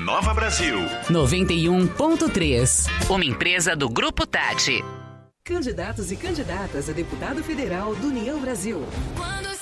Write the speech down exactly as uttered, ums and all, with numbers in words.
Nova Brasil. noventa e um ponto três. Uma empresa do Grupo Tati. Candidatos e candidatas a deputado federal do União Brasil. Quando